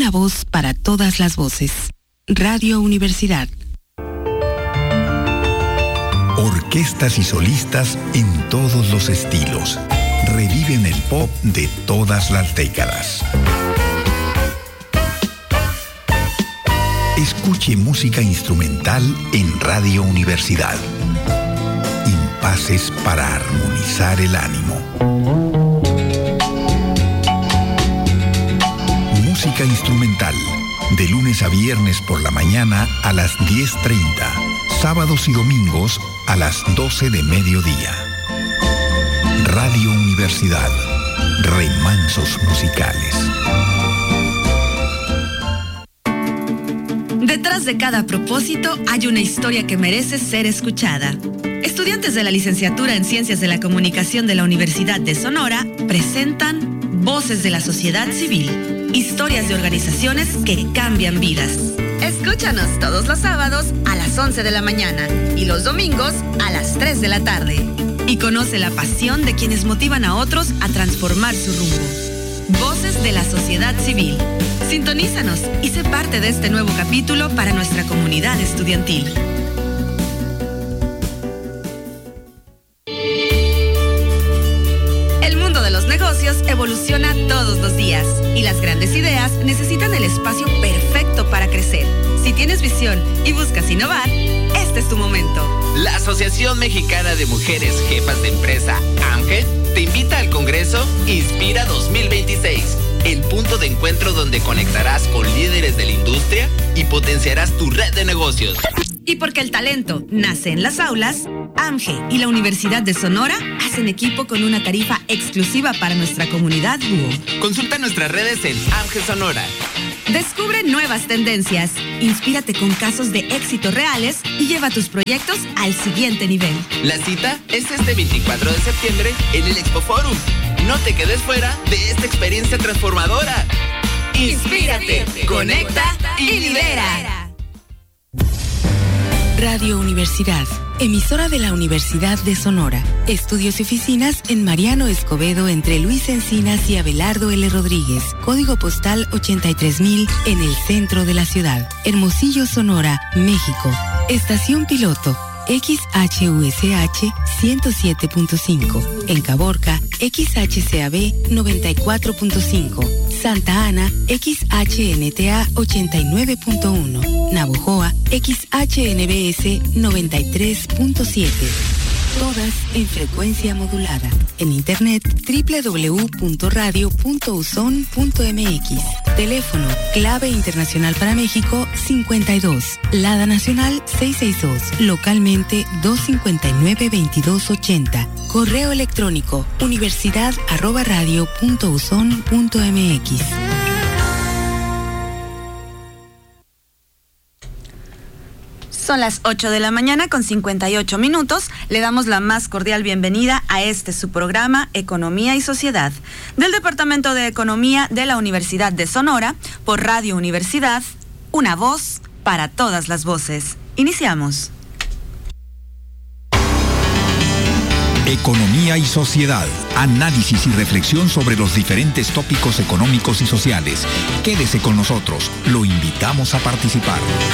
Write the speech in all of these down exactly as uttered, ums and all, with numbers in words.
una voz para todas las voces. Radio Universidad. Orquestas y solistas en todos los estilos. Reviven el pop de todas las décadas. Escuche música instrumental en Radio Universidad. Impases para armonizar el ánimo. Música instrumental, de lunes a viernes por la mañana a las diez treinta, sábados y domingos a las doce de mediodía. Radio Universidad, remansos musicales. Detrás de cada propósito hay una historia que merece ser escuchada. Estudiantes de la licenciatura en Ciencias de la Comunicación de la Universidad de Sonora presentan Voces de la Sociedad Civil, historias de organizaciones que cambian vidas. Escúchanos todos los sábados a las once de la mañana y los domingos a las tres de la tarde. Y conoce la pasión de quienes motivan a otros a transformar su rumbo. Voces de la Sociedad Civil. Sintonízanos y sé parte de este nuevo capítulo para nuestra comunidad estudiantil. Negocios evoluciona todos los días y las grandes ideas necesitan el espacio perfecto para crecer. Si tienes visión y buscas innovar, este es tu momento. La Asociación Mexicana de Mujeres Jefas de Empresa, AMGE, te invita al Congreso Inspira dos mil veintiséis, el punto de encuentro donde conectarás con líderes de la industria y potenciarás tu red de negocios. Y porque el talento nace en las aulas, AMGE y la Universidad de Sonora hacen equipo con una tarifa exclusiva para nuestra comunidad B U O. Consulta nuestras redes en AMGE Sonora. Descubre nuevas tendencias, inspírate con casos de éxito reales y lleva tus proyectos al siguiente nivel. La cita es este veinticuatro de septiembre en el Expo Forum. No te quedes fuera de esta experiencia transformadora. Inspírate, conecta y lidera. Radio Universidad, emisora de la Universidad de Sonora. Estudios y oficinas en Mariano Escobedo entre Luis Encinas y Abelardo L. Rodríguez. Código postal ochenta y tres mil en el centro de la ciudad. Hermosillo, Sonora, México. Estación piloto X H U S H ciento siete punto cinco. En Caborca, X H C A B noventa y cuatro punto cinco. Santa Ana, X H N T A ochenta y nueve punto uno. Navojoa, X H N B S noventa y tres punto siete. Todas en frecuencia modulada. En internet doble u doble u doble u punto radio punto uson punto m x. Teléfono clave internacional para México cincuenta y dos. Lada nacional seiscientos sesenta y dos. Localmente doscientos cincuenta y nueve veintidós ochenta. Correo electrónico universidad arroba radio punto uson punto m x. Son las ocho de la mañana con cincuenta y ocho minutos. Le damos la más cordial bienvenida a este su programa Economía y Sociedad del Departamento de Economía de la Universidad de Sonora por Radio Universidad, una voz para todas las voces. Iniciamos. Economía y Sociedad. Análisis y reflexión sobre los diferentes tópicos económicos y sociales. Quédese con nosotros. Lo invitamos a participar.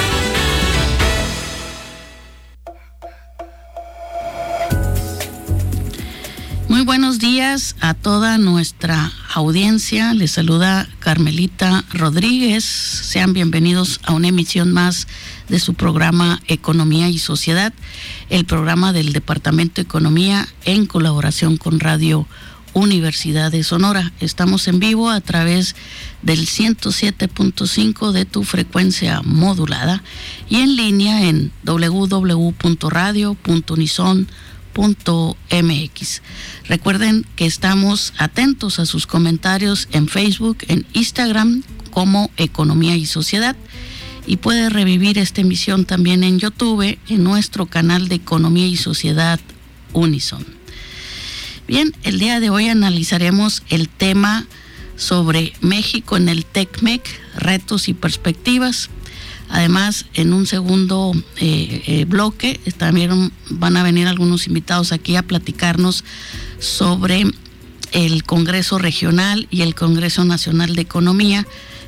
Muy buenos días a toda nuestra audiencia. Les saluda Carmelita Rodríguez. Sean bienvenidos a una emisión más de su programa Economía y Sociedad, el programa del Departamento de Economía en colaboración con Radio Universidad de Sonora. Estamos en vivo a través del ciento siete punto cinco de tu frecuencia modulada y en línea en doble u doble u doble u punto radio punto unison punto m x. Recuerden que estamos atentos a sus comentarios en Facebook, en Instagram como Economía y Sociedad, y puede revivir esta emisión también en YouTube en nuestro canal de Economía y Sociedad Unison. Bien, el día de hoy analizaremos el tema sobre México en el TECMEC, retos y perspectivas. Además, en un segundo eh, eh, bloque también van a venir algunos invitados aquí a platicarnos sobre el Congreso Regional y el Congreso Nacional de Economía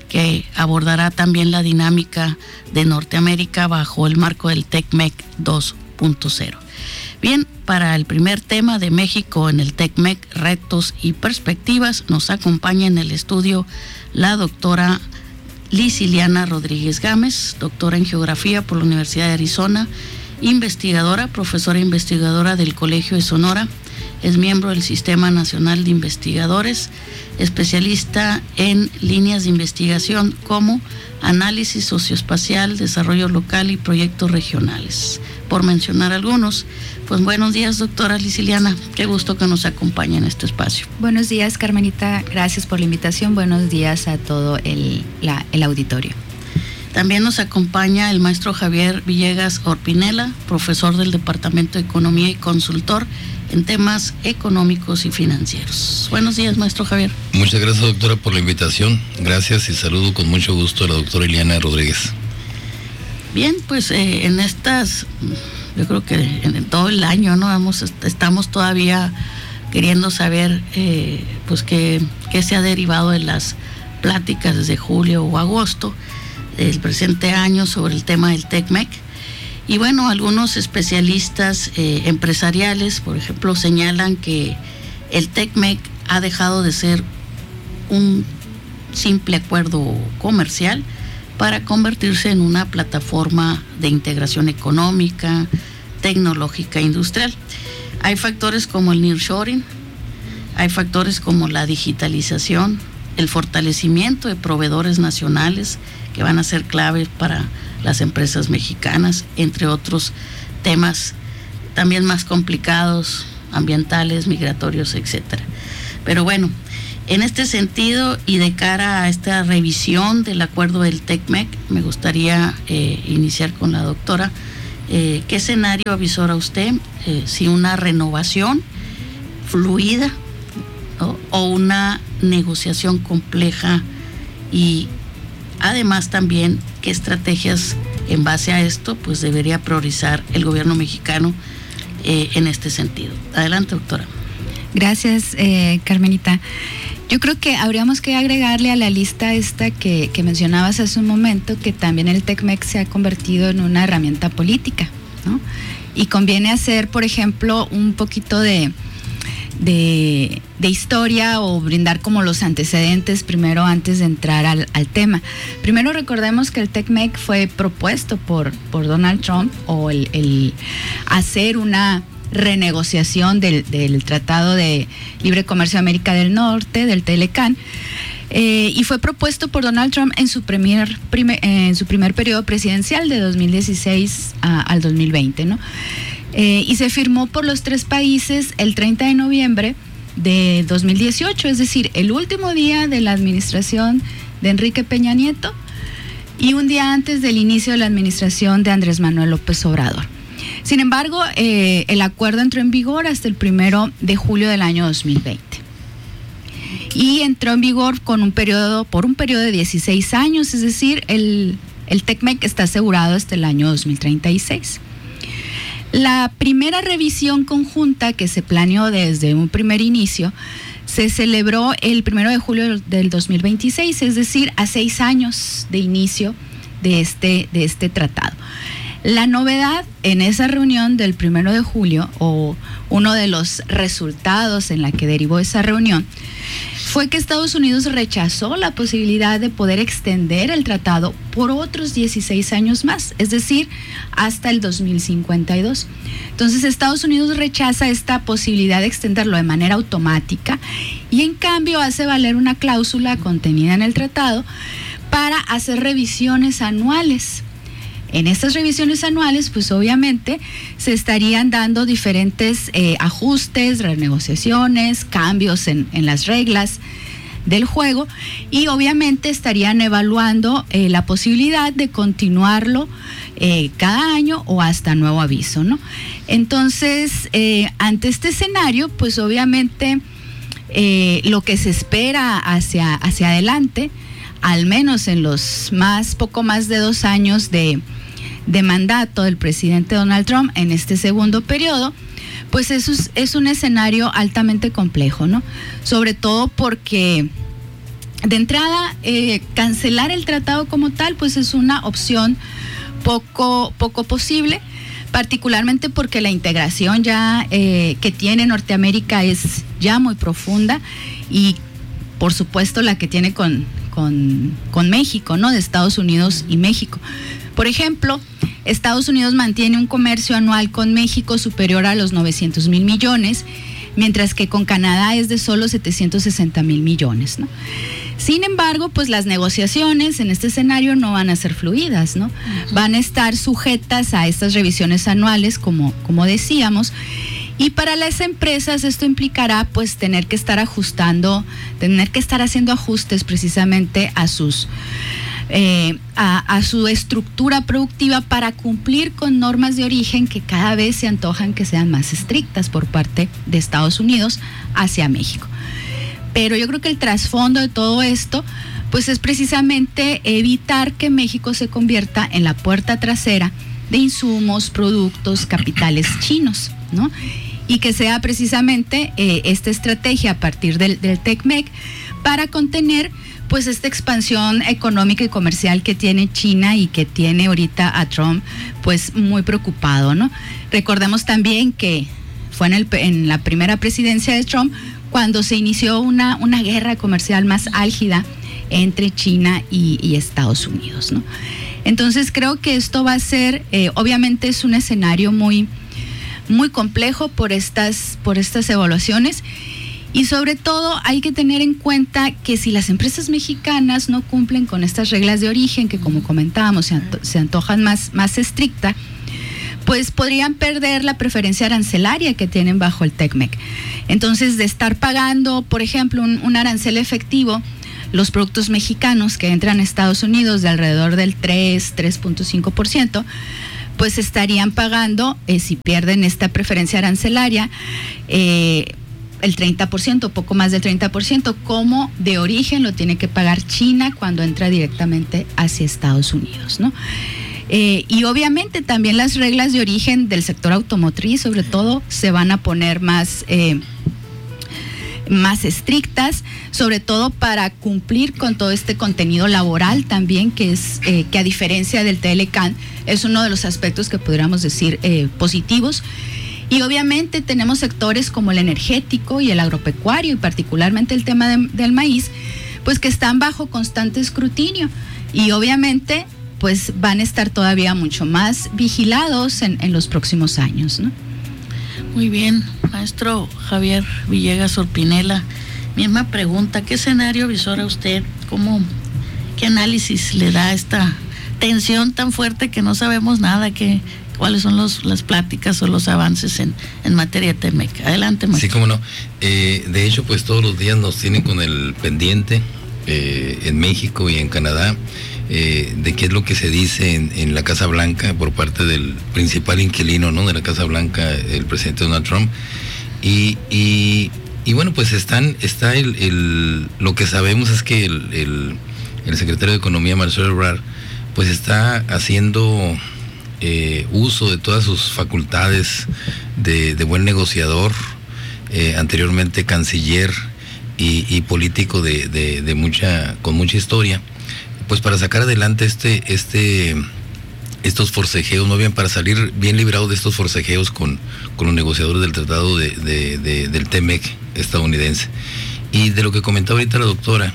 que abordará también la dinámica de Norteamérica bajo el marco del TECMEC dos punto cero. Bien, para el primer tema de México en el TECMEC, retos y perspectivas, nos acompaña en el estudio la doctora Lisiliana Rodríguez Gámez, doctora en Geografía por la Universidad de Arizona, investigadora, profesora investigadora del Colegio de Sonora, es miembro del Sistema Nacional de Investigadores, especialista en líneas de investigación como análisis socioespacial, desarrollo local y proyectos regionales, por mencionar algunos. Pues buenos días, doctora Lisiliana, qué gusto que nos acompañe en este espacio. Buenos días, Carmenita, gracias por la invitación, buenos días a todo el, la, el auditorio. También nos acompaña el maestro Javier Villegas Orpinela, profesor del Departamento de Economía y consultor en temas económicos y financieros. Buenos días, maestro Javier. Muchas gracias, doctora, por la invitación. Gracias y saludo con mucho gusto a la doctora Ileana Rodríguez. Bien, pues eh, en estas, yo creo que en todo el año, ¿no? Vamos, estamos todavía queriendo saber, eh, pues, qué, qué se ha derivado de las pláticas desde julio o agosto del presente año sobre el tema del TECMEC. Y bueno, algunos especialistas eh, empresariales, por ejemplo, señalan que el TECMEC ha dejado de ser un simple acuerdo comercial para convertirse en una plataforma de integración económica, tecnológica e industrial. Hay factores como el nearshoring, hay factores como la digitalización, el fortalecimiento de proveedores nacionales que van a ser claves para las empresas mexicanas, entre otros temas también más complicados, ambientales, migratorios, etcétera. Pero bueno, en este sentido y de cara a esta revisión del acuerdo del TECMEC, me gustaría eh, iniciar con la doctora. Eh, ¿Qué escenario avisora usted? Eh, si una renovación fluida, ¿no? O una negociación compleja, y además también qué estrategias en base a esto pues debería priorizar el gobierno mexicano eh, en este sentido. Adelante, doctora. Gracias, eh, Carmenita. Yo creo que habríamos que agregarle a la lista esta que, que mencionabas hace un momento, que también el TECMEC se ha convertido en una herramienta política, ¿no? Y conviene hacer, por ejemplo, un poquito de, de, de historia o brindar como los antecedentes primero antes de entrar al, al tema. Primero recordemos que el TECMEC fue propuesto por, por Donald Trump, o el, el hacer una renegociación del, del Tratado de Libre Comercio de América del Norte, del TELECAN, eh, y fue propuesto por Donald Trump en su primer, primer, en su primer periodo presidencial de dos mil dieciséis a, al dos mil veinte, ¿no? Eh, y se firmó por los tres países el treinta de noviembre de dos mil dieciocho, es decir, el último día de la administración de Enrique Peña Nieto y un día antes del inicio de la administración de Andrés Manuel López Obrador. Sin embargo, eh, el acuerdo entró en vigor hasta el primero de julio del año dos mil veinte. Y entró en vigor con un periodo, por un periodo de dieciséis años, es decir, el, el TECMEC está asegurado hasta el año dos mil treinta y seis. La primera revisión conjunta que se planeó desde un primer inicio se celebró el primero de julio del dos mil veintiséis, es decir, a seis años de inicio de este, de este tratado. La novedad en esa reunión del primero de julio, o uno de los resultados en la que derivó esa reunión, fue que Estados Unidos rechazó la posibilidad de poder extender el tratado por otros dieciséis años más, es decir, hasta el dos mil cincuenta y dos. Entonces, Estados Unidos rechaza esta posibilidad de extenderlo de manera automática y en cambio hace valer una cláusula contenida en el tratado para hacer revisiones anuales. En estas revisiones anuales, pues obviamente se estarían dando diferentes eh, ajustes, renegociaciones, cambios en, en las reglas del juego, y obviamente estarían evaluando eh, la posibilidad de continuarlo eh, cada año o hasta nuevo aviso, ¿no? Entonces, eh, ante este escenario, pues obviamente eh, lo que se espera hacia, hacia adelante, al menos en los más, poco más de dos años de de mandato del presidente Donald Trump en este segundo periodo, pues eso es, es un escenario altamente complejo, ¿no? Sobre todo porque de entrada, eh, cancelar el tratado como tal, pues es una opción poco, poco posible, particularmente porque la integración ya eh, que tiene Norteamérica es ya muy profunda y por supuesto la que tiene con, con, con México, ¿no? De Estados Unidos y México. Por ejemplo, Estados Unidos mantiene un comercio anual con México superior a los novecientos mil millones, mientras que con Canadá es de solo setecientos sesenta mil millones, ¿no? Sin embargo, pues las negociaciones en este escenario no van a ser fluidas, ¿no? Uh-huh. Van a estar sujetas a estas revisiones anuales, como, como decíamos, y para las empresas esto implicará pues tener que estar ajustando, tener que estar haciendo ajustes precisamente a sus eh, a, a su estructura productiva para cumplir con normas de origen que cada vez se antojan que sean más estrictas por parte de Estados Unidos hacia México. Pero yo creo que el trasfondo de todo esto pues es precisamente evitar que México se convierta en la puerta trasera de insumos, productos, capitales chinos, ¿no? Y que sea precisamente eh, esta estrategia a partir del, del TECMEC para contener pues esta expansión económica y comercial que tiene China y que tiene ahorita a Trump pues muy preocupado, ¿no? Recordemos también que fue en, el, en la primera presidencia de Trump cuando se inició una, una guerra comercial más álgida entre China y, y Estados Unidos, ¿no? Entonces creo que esto va a ser, eh, obviamente es un escenario muy, muy complejo por estas, por estas evaluaciones, y sobre todo hay que tener en cuenta que si las empresas mexicanas no cumplen con estas reglas de origen, que como comentábamos se, anto- se antojan más, más estrictas, pues podrían perder la preferencia arancelaria que tienen bajo el TECMEC. Entonces, de estar pagando, por ejemplo, un, un arancel efectivo, los productos mexicanos que entran a Estados Unidos de alrededor del tres, tres punto cinco por ciento, pues estarían pagando, eh, si pierden esta preferencia arancelaria, eh, el treinta por ciento, poco más del treinta por ciento, como de origen lo tiene que pagar China cuando entra directamente hacia Estados Unidos, ¿no? Eh, y obviamente también las reglas de origen del sector automotriz, sobre todo, se van a poner más, eh, más estrictas, sobre todo para cumplir con todo este contenido laboral también, que es eh, que a diferencia del T L C A N, es uno de los aspectos que podríamos decir eh, positivos. Y obviamente tenemos sectores como el energético y el agropecuario, y particularmente el tema de, del maíz, pues que están bajo constante escrutinio, y obviamente pues van a estar todavía mucho más vigilados en, en los próximos años, ¿no? Muy bien, maestro Javier Villegas Orpinela, misma pregunta, ¿qué escenario visora usted? ¿Cómo, qué análisis le da a esta tensión tan fuerte que no sabemos nada? ¿Qué, ¿Cuáles son los, las pláticas o los avances en, en materia de TECMEC? Adelante, maestro. Sí, cómo no. Eh, de hecho, pues todos los días nos tienen con el pendiente eh, en México y en Canadá, Eh, de qué es lo que se dice en, en la Casa Blanca por parte del principal inquilino, ¿no?, de la Casa Blanca, el presidente Donald Trump. Y, y, y bueno, pues están, está el, el, lo que sabemos es que el, el, el secretario de Economía, Marcelo Ebrard, pues está haciendo eh, uso de todas sus facultades de, de buen negociador, eh, anteriormente canciller y, y político de, de, de mucha, con mucha historia, pues para sacar adelante este, este, estos forcejeos, no bien para salir bien librado de estos forcejeos con, con los negociadores del tratado de, de, de, del TECMEC estadounidense. Y de lo que comentaba ahorita la doctora,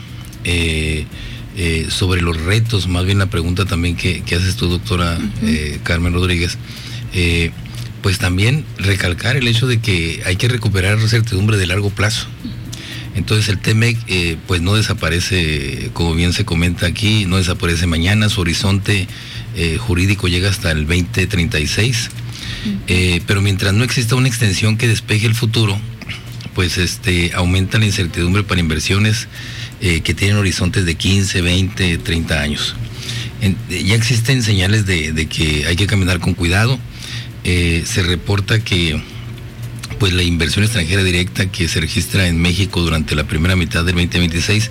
eh, eh, sobre los retos, más bien la pregunta también que, que haces tú, doctora uh-huh. eh, Carmen Rodríguez, eh, pues también recalcar el hecho de que hay que recuperar certidumbre de largo plazo. Entonces el TECMEC eh, pues no desaparece, como bien se comenta aquí, no desaparece mañana, su horizonte eh, jurídico llega hasta el veinte treinta y seis, uh-huh. eh, pero mientras no exista una extensión que despeje el futuro, pues este aumenta la incertidumbre para inversiones eh, que tienen horizontes de quince, veinte, treinta años. En, ya existen señales de, de que hay que caminar con cuidado. Eh, se reporta que pues la inversión extranjera directa que se registra en México durante la primera mitad del veinte veintiséis,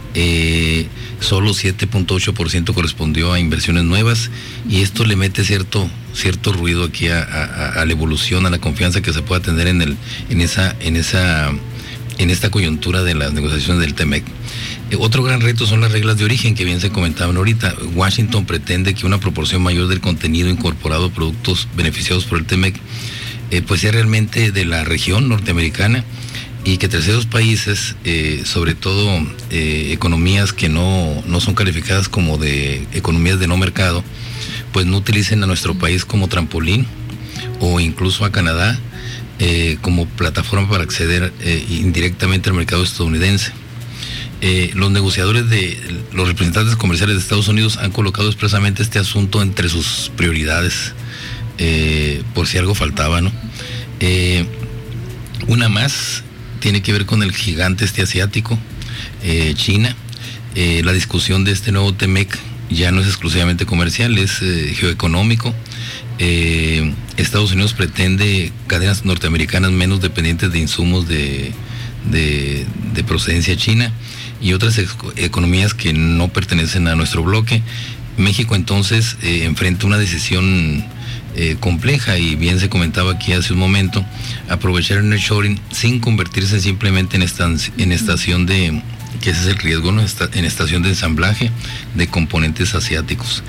eh, solo siete punto ocho por ciento correspondió a inversiones nuevas, y esto le mete cierto cierto ruido aquí a, a, a la evolución, a la confianza que se pueda tener en el en esa en esa en esta coyuntura de las negociaciones del TECMEC. Eh, otro gran reto son las reglas de origen que bien se comentaban ahorita. Washington pretende que una proporción mayor del contenido incorporado a productos beneficiados por el TEMEC eh, pues sea realmente de la región norteamericana, y que terceros países, eh, sobre todo eh, economías que no, no son calificadas como de economías de no mercado, pues no utilicen a nuestro país como trampolín, o incluso a Canadá eh, como plataforma para acceder eh, indirectamente al mercado estadounidense. Eh, los negociadores de los representantes comerciales de Estados Unidos han colocado expresamente este asunto entre sus prioridades, eh, por si algo faltaba, ¿no? Eh, una más tiene que ver con el gigante este asiático, eh, China. Eh, la discusión de este nuevo TEMEC ya no es exclusivamente comercial, es eh, geoeconómico. Eh, Estados Unidos pretende cadenas norteamericanas menos dependientes de insumos de, de, de procedencia china y otras ex- economías que no pertenecen a nuestro bloque. México entonces eh, enfrenta una decisión Eh, compleja, y bien se comentaba aquí hace un momento, aprovechar el nearshoring sin convertirse simplemente en, esta, en estación de, que ese es el riesgo, ¿no? Esta, en estación de ensamblaje de componentes asiáticos.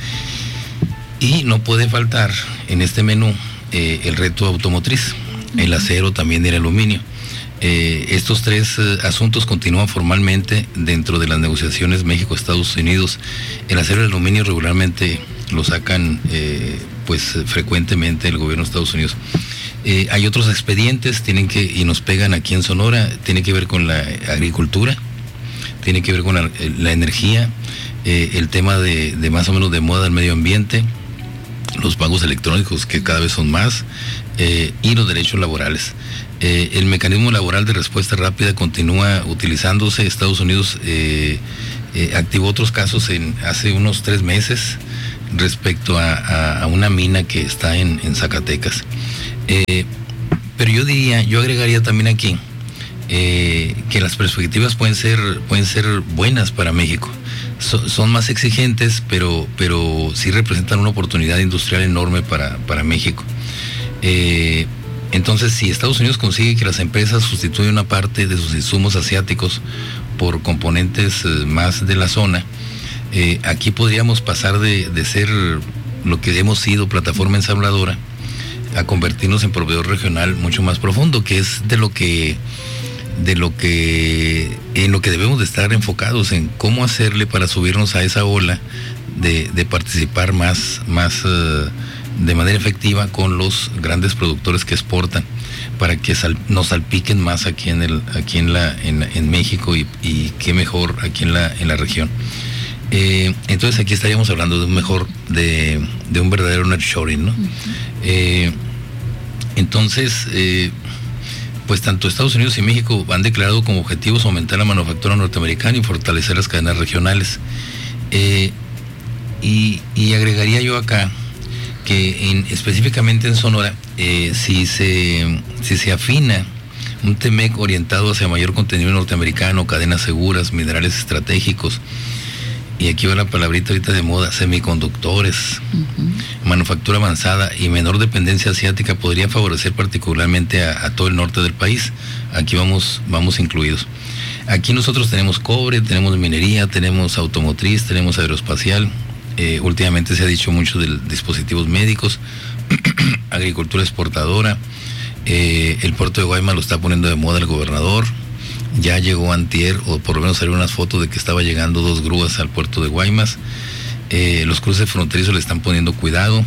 Y no puede faltar en este menú eh, el reto automotriz, el acero también y el aluminio. Eh, estos tres eh, asuntos continúan formalmente dentro de las negociaciones México-Estados Unidos. El acero y el aluminio regularmente lo sacan eh, pues frecuentemente el gobierno de Estados Unidos. Eh, hay otros expedientes, tienen que, y nos pegan aquí en Sonora, tiene que ver con la agricultura, tiene que ver con la, la energía, eh, el tema de, de más o menos de moda del medio ambiente, los pagos electrónicos que cada vez son más, eh, y los derechos laborales. Eh, el mecanismo laboral de respuesta rápida continúa utilizándose. Estados Unidos eh, eh, activó otros casos en, hace unos tres meses respecto a, a, a una mina que está en, en Zacatecas. Eh, pero yo diría, yo agregaría también aquí eh, que las perspectivas pueden ser, pueden ser buenas para México. So, son más exigentes, pero, pero sí representan una oportunidad industrial enorme para, para México. Eh, entonces, si Estados Unidos consigue que las empresas sustituyan una parte de sus insumos asiáticos por componentes eh, más de la zona, eh, aquí podríamos pasar de, de ser lo que hemos sido, plataforma ensambladora, a convertirnos en proveedor regional mucho más profundo, que es de lo que de lo que en lo que debemos de estar enfocados, en cómo hacerle para subirnos a esa ola de, de participar más, más uh, de manera efectiva con los grandes productores que exportan, para que sal, nos salpiquen más aquí en el aquí en la en, en México, y, y qué mejor aquí en la en la región. Eh, entonces aquí estaríamos hablando de un mejor de, de un verdadero nearshoring, ¿no? Uh-huh. Eh, entonces eh, pues tanto Estados Unidos y México han declarado como objetivos aumentar la manufactura norteamericana y fortalecer las cadenas regionales. Eh, y, y agregaría yo acá que en, específicamente en Sonora, eh, si se si se afina un TEMEC orientado hacia mayor contenido norteamericano, cadenas seguras, minerales estratégicos, y aquí va la palabrita ahorita de moda, semiconductores, uh-huh. manufactura avanzada y menor dependencia asiática, podría favorecer particularmente a, a todo el norte del país. Aquí vamos, vamos incluidos. Aquí nosotros tenemos cobre, tenemos minería, tenemos automotriz, tenemos aeroespacial. Eh, últimamente se ha dicho mucho de dispositivos médicos, agricultura exportadora. Eh, el puerto de Guaymas lo está poniendo de moda el gobernador. Ya llegó antier, o por lo menos salió unas fotos de que estaba llegando dos grúas al puerto de Guaymas. Eh, los cruces fronterizos le están poniendo cuidado.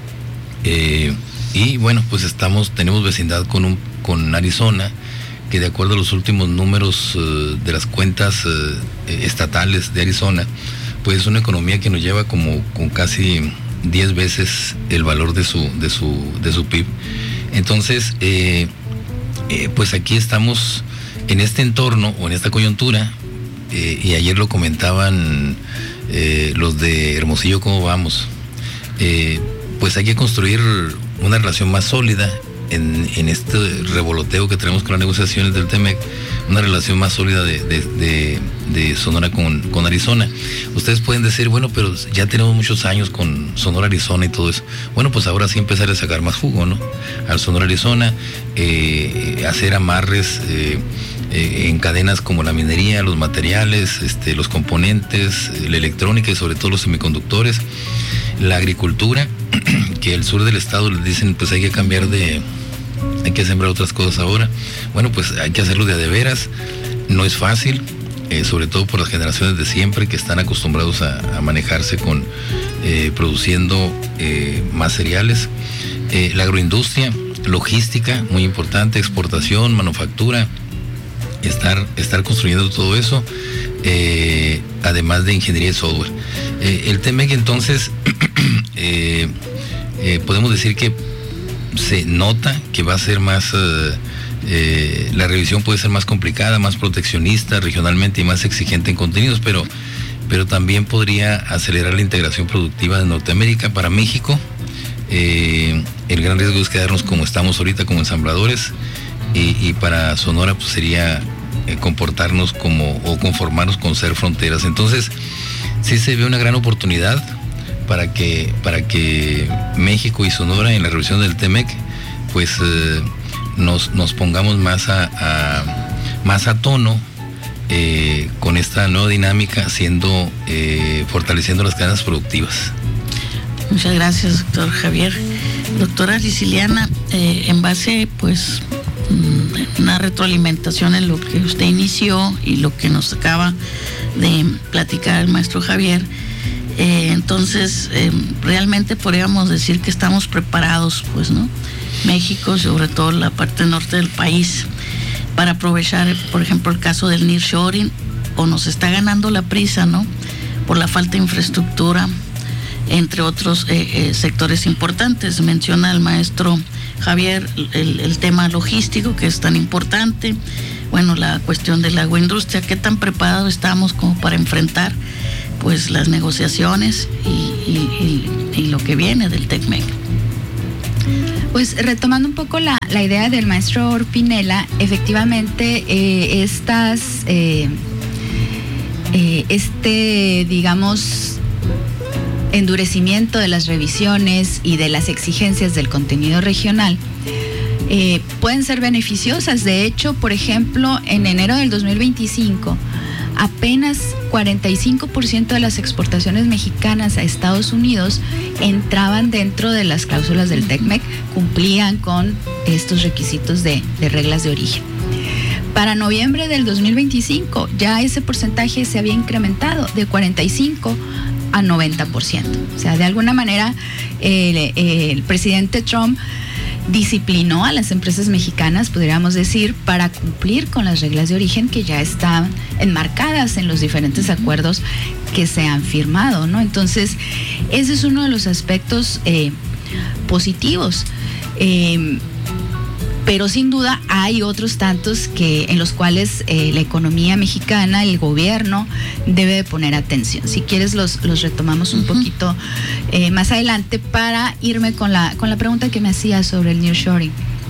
Eh, y bueno, pues estamos, tenemos vecindad con un, con Arizona, que de acuerdo a los últimos números uh, de las cuentas uh, estatales de Arizona, pues es una economía que nos lleva como con casi diez veces el valor de su, de su, de su P I B. Entonces, eh, eh, pues aquí estamos en este entorno o en esta coyuntura, eh, y ayer lo comentaban eh, los de Hermosillo, ¿cómo vamos? Eh, pues hay que construir una relación más sólida en, en este revoloteo que tenemos con las negociaciones del TEMEC, una relación más sólida de, de, de, de Sonora con, con Arizona. Ustedes pueden decir, bueno, pero ya tenemos muchos años con Sonora, Arizona y todo eso. Bueno, pues ahora sí empezar a sacar más jugo, ¿no? Al Sonora, Arizona, eh, hacer amarres eh, eh, en cadenas como la minería, los materiales, este, los componentes, la electrónica y sobre todo los semiconductores, la agricultura, que el sur del estado les dicen, pues hay que cambiar de... hay que sembrar otras cosas ahora. Bueno, pues hay que hacerlo de a de veras. No es fácil, eh, sobre todo por las generaciones de siempre que están acostumbrados a, a manejarse con eh, produciendo eh, más cereales. Eh, la agroindustria, logística, muy importante, exportación, manufactura, estar, estar construyendo todo eso, eh, además de ingeniería de software. Eh, el T M E C entonces, eh, eh, podemos decir que se nota que va a ser más, eh, eh, la revisión puede ser más complicada, más proteccionista regionalmente y más exigente en contenidos, pero, pero también podría acelerar la integración productiva de Norteamérica. Para México, eh, el gran riesgo es quedarnos como estamos ahorita, como ensambladores, y, y para Sonora pues sería eh, comportarnos como, o conformarnos con ser fronteras. Entonces, sí se ve una gran oportunidad para que para que México y Sonora en la revisión del T M E C pues eh, nos, nos pongamos más a, a más a tono eh, con esta nueva dinámica, siendo eh, fortaleciendo las cadenas productivas. Muchas gracias, doctor Javier. Doctora Siciliana, eh, en base pues una retroalimentación en lo que usted inició y lo que nos acaba de platicar el maestro Javier, Eh, entonces eh, realmente podríamos decir que estamos preparados, pues, ¿no? México, sobre todo la parte norte del país, para aprovechar, por ejemplo, el caso del nearshoring, o nos está ganando la prisa, ¿no? Por la falta de infraestructura, entre otros eh, eh, sectores importantes. Menciona el maestro Javier el, el tema logístico, que es tan importante. Bueno, la cuestión de la agroindustria, ¿qué tan preparados estamos como para enfrentar pues las negociaciones y, y, y, y lo que viene del T M E C? Pues retomando un poco la, la idea del maestro Orpinela, efectivamente eh, estas eh, eh, este digamos endurecimiento de las revisiones y de las exigencias del contenido regional eh, pueden ser beneficiosas. De hecho, por ejemplo, en enero del dos mil veinticinco apenas cuarenta y cinco por ciento de las exportaciones mexicanas a Estados Unidos entraban dentro de las cláusulas del T M E C, cumplían con estos requisitos de, de reglas de origen. Para noviembre del dos mil veinticinco ya ese porcentaje se había incrementado de cuarenta y cinco a noventa por ciento. O sea, de alguna manera el, el presidente Trump disciplinó a las empresas mexicanas, podríamos decir, para cumplir con las reglas de origen que ya están enmarcadas en los diferentes acuerdos que se han firmado, ¿no? Entonces, ese es uno de los aspectos eh, positivos. Eh, pero sin duda hay otros tantos que en los cuales eh, la economía mexicana, el gobierno debe de poner atención. Si quieres los, los retomamos un uh-huh. poquito eh, más adelante para irme con la, con la pregunta que me hacía sobre el nearshoring.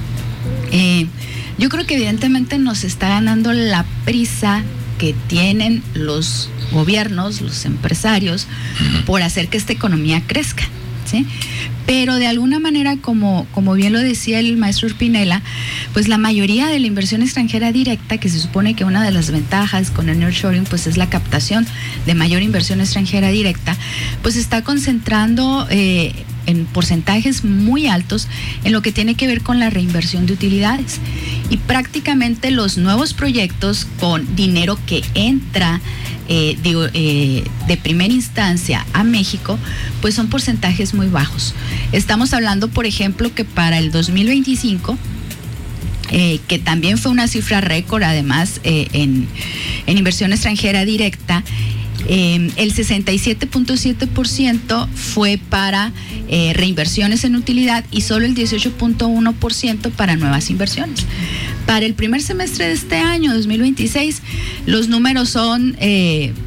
Eh, yo creo que evidentemente nos está ganando la prisa que tienen los gobiernos, los empresarios, uh-huh. por hacer que esta economía crezca, ¿sí? Pero de alguna manera, como, como bien lo decía el maestro Orpinela, pues la mayoría de la inversión extranjera directa, que se supone que una de las ventajas con el nearshoring pues es la captación de mayor inversión extranjera directa, pues está concentrando eh, en porcentajes muy altos en lo que tiene que ver con la reinversión de utilidades. Y prácticamente los nuevos proyectos con dinero que entra Eh, digo, eh, de primera instancia a México, pues son porcentajes muy bajos. Estamos hablando, por ejemplo, que para el dos mil veinticinco, eh, que también fue una cifra récord, además, eh, en, en inversión extranjera directa, eh, el sesenta y siete punto siete por ciento fue para eh, reinversiones en utilidad y solo el dieciocho punto uno por ciento para nuevas inversiones. Para el primer semestre de este año, dos mil veintiséis, los números son eh,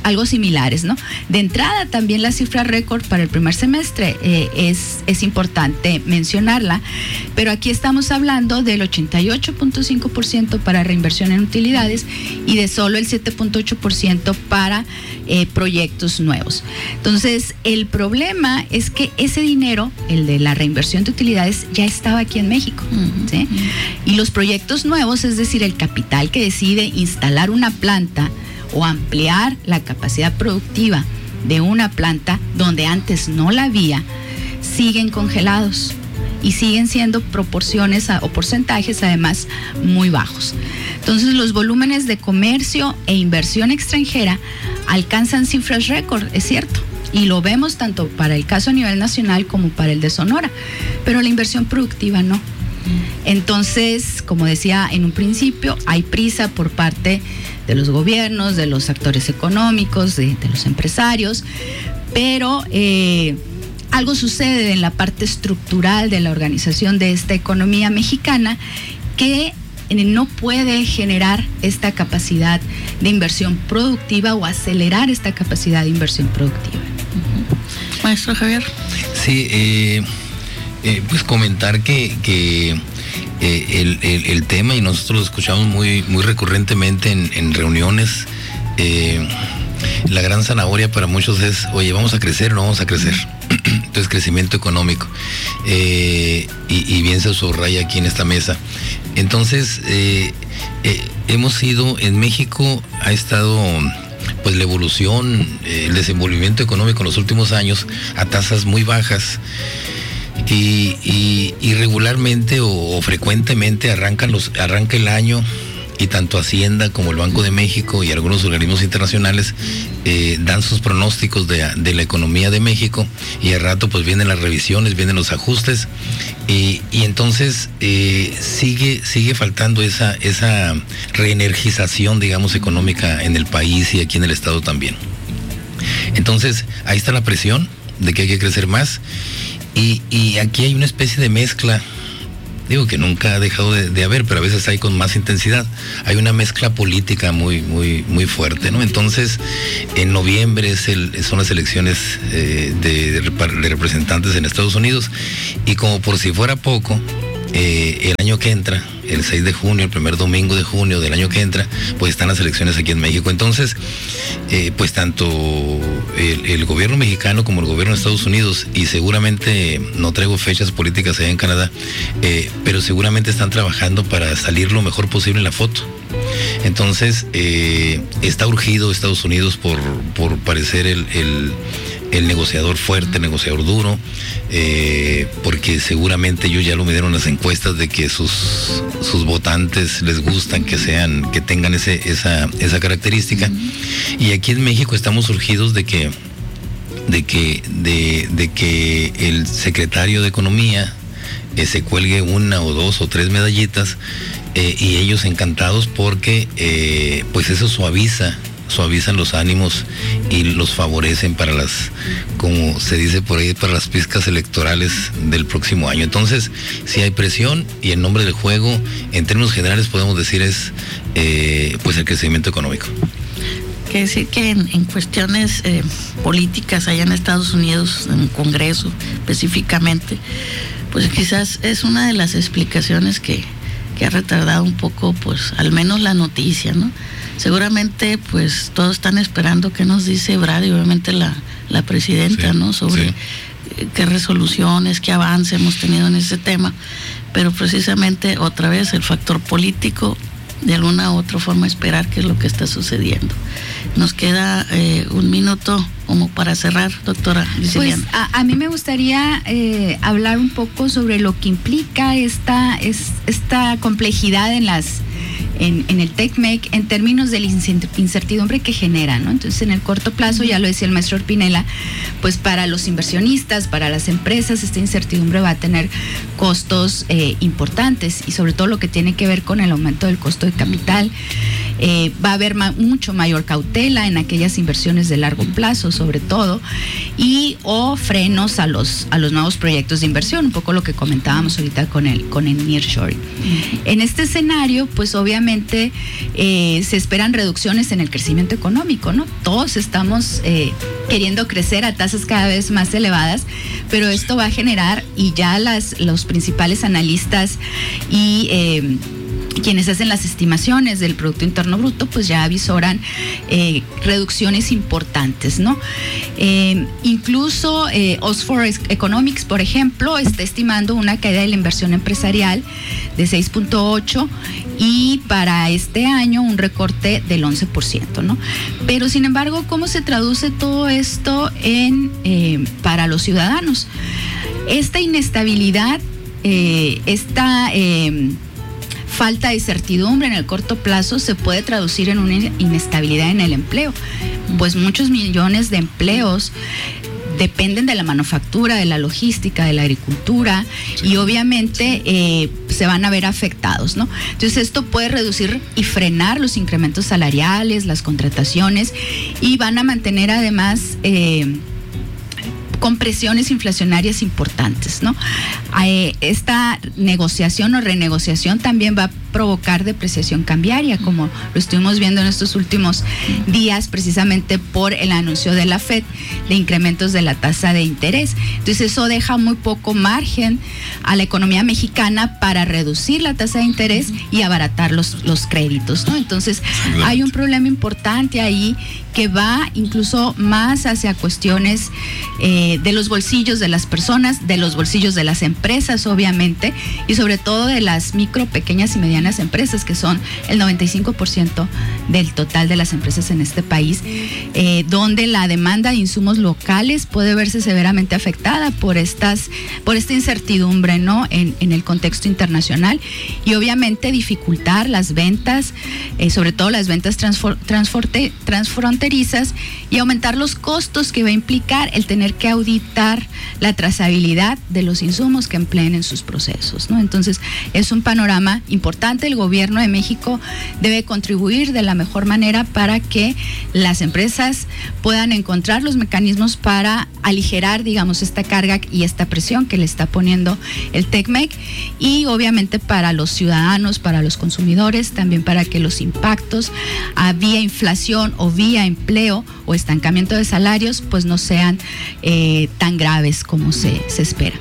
algo similares, ¿no? De entrada, también la cifra récord para el primer semestre eh, es, es importante mencionarla, pero aquí estamos hablando del ochenta y ocho punto cinco por ciento para reinversión en utilidades y de solo el siete punto ocho por ciento para eh, proyectos nuevos. Entonces, el problema es que ese dinero, el de la reinversión de utilidades, ya estaba aquí en México, uh-huh. ¿sí? Y los proyectos nuevos, es decir, el capital que decide instalar una planta o ampliar la capacidad productiva de una planta donde antes no la había, siguen congelados y siguen siendo proporciones o porcentajes además muy bajos. Entonces, los volúmenes de comercio e inversión extranjera alcanzan cifras récord, es cierto, y lo vemos tanto para el caso a nivel nacional como para el de Sonora, pero la inversión productiva no. Entonces, como decía en un principio, hay prisa por parte de los gobiernos, de los actores económicos, de, de los empresarios, pero eh, algo sucede en la parte estructural de la organización de esta economía mexicana que no puede generar esta capacidad de inversión productiva o acelerar esta capacidad de inversión productiva. Uh-huh. Maestro Javier. Sí, eh, eh, pues comentar que, que eh, el, el, el tema, y nosotros lo escuchamos muy, muy recurrentemente en, en reuniones, eh, la gran zanahoria para muchos es, oye, ¿vamos a crecer o no vamos a crecer? Entonces, crecimiento económico, eh, y, y bien se subraya aquí en esta mesa. Entonces, eh, eh, hemos sido, en México ha estado pues la evolución, eh, el desenvolvimiento económico en los últimos años a tasas muy bajas, y, y, y regularmente o, o frecuentemente arrancan los, arranca el año y tanto Hacienda como el Banco de México y algunos organismos internacionales eh, dan sus pronósticos de, de la economía de México, y al rato pues vienen las revisiones, vienen los ajustes, y, y entonces eh, sigue, sigue faltando esa, esa reenergización, digamos, económica en el país y aquí en el estado también. Entonces ahí está la presión de que hay que crecer más, y, y aquí hay una especie de mezcla. Digo que nunca ha dejado de, de haber, pero a veces hay con más intensidad. Hay una mezcla política muy, muy, muy fuerte, ¿no? Entonces, en noviembre es el, son las elecciones eh, de, de representantes en Estados Unidos, y como por si fuera poco, eh, el año que entra, el seis de junio, el primer domingo de junio del año que entra, pues están las elecciones aquí en México. Entonces, eh, pues tanto el, el gobierno mexicano como el gobierno de Estados Unidos, y seguramente no traigo fechas políticas allá en Canadá, eh, pero seguramente están trabajando para salir lo mejor posible en la foto. Entonces, eh, está urgido Estados Unidos por, por parecer el, el el negociador fuerte, el negociador duro, eh, porque seguramente ellos ya lo midieron las encuestas de que sus, sus votantes les gustan que sean, que tengan ese, esa, esa característica. Uh-huh. Y aquí en México estamos urgidos de que, de que, de, de que el secretario de Economía eh, se cuelgue una o dos o tres medallitas, eh, y ellos encantados porque eh, pues eso suaviza suavizan los ánimos y los favorecen para las, como se dice por ahí, para las pizcas electorales del próximo año. Entonces, si hay presión, y en nombre del juego, en términos generales podemos decir es eh, pues el crecimiento económico. Quiere decir que en, en cuestiones eh, políticas allá en Estados Unidos, en Congreso específicamente, pues quizás es una de las explicaciones que, que ha retardado un poco, pues al menos la noticia, ¿no? Seguramente pues todos están esperando qué nos dice Ebrard y obviamente la, la presidenta, sí, ¿no? Sobre sí. qué resoluciones, qué avance hemos tenido en ese tema, pero precisamente otra vez el factor político, de alguna u otra forma esperar qué es lo que está sucediendo. Nos queda eh, un minuto como para cerrar, doctora Giseliana. Pues a, a mí me gustaría eh, hablar un poco sobre lo que implica esta, es, esta complejidad en las En, en el TECMEC en términos de la incertidumbre que genera, ¿no? Entonces, en el corto plazo, ya lo decía el maestro Orpinela, pues para los inversionistas, para las empresas, esta incertidumbre va a tener costos eh, importantes, y sobre todo lo que tiene que ver con el aumento del costo de capital. eh, va a haber ma- mucho mayor cautela en aquellas inversiones de largo plazo, sobre todo, y o frenos a los a los nuevos proyectos de inversión, un poco lo que comentábamos ahorita con el con el nearshoring. Uh-huh. En este escenario, pues obviamente eh, se esperan reducciones en el crecimiento económico, ¿no? Todos estamos eh, queriendo crecer a tasas cada vez más elevadas, pero esto va a generar, y ya las los principales analistas y eh, quienes hacen las estimaciones del Producto Interno Bruto, pues ya avisoran eh, reducciones importantes, ¿no? Eh, incluso eh, Oxford Economics, por ejemplo, está estimando una caída de la inversión empresarial de seis punto ocho y para este año un recorte del once por ciento, ¿no? Pero sin embargo, ¿cómo se traduce todo esto en eh, para los ciudadanos? Esta inestabilidad, eh, esta eh, falta de certidumbre en el corto plazo se puede traducir en una inestabilidad en el empleo, pues muchos millones de empleos dependen de la manufactura, de la logística, de la agricultura, sí, y obviamente sí. eh, se van a ver afectados, ¿no? Entonces esto puede reducir y frenar los incrementos salariales, las contrataciones, y van a mantener además eh, con presiones inflacionarias importantes, ¿no? Eh, esta negociación o renegociación también va a provocar depreciación cambiaria, como lo estuvimos viendo en estos últimos días, precisamente por el anuncio de la Fed de incrementos de la tasa de interés. Entonces eso deja muy poco margen a la economía mexicana para reducir la tasa de interés y abaratar los, los créditos, ¿no? Entonces hay un problema importante ahí que va incluso más hacia cuestiones eh, de los bolsillos de las personas, de los bolsillos de las empresas, obviamente, y sobre todo de las micro, pequeñas y medianas empresas, que son el noventa y cinco por ciento del total de las empresas en este país, eh, donde la demanda de insumos locales puede verse severamente afectada por estas, por esta incertidumbre, ¿no? En, en el contexto internacional, y obviamente dificultar las ventas, eh, sobre todo las ventas transfor, transforte, transfronterizas, y aumentar los costos que va a implicar el tener que auditar la trazabilidad de los insumos que empleen en sus procesos, ¿no? Entonces es un panorama importante. El gobierno de México debe contribuir de la mejor manera para que las empresas puedan encontrar los mecanismos para aligerar, digamos, esta carga y esta presión que le está poniendo el TECMEC, y obviamente para los ciudadanos, para los consumidores, también para que los impactos a vía inflación o vía empleo o estancamiento de salarios pues no sean eh, tan graves como se, se espera.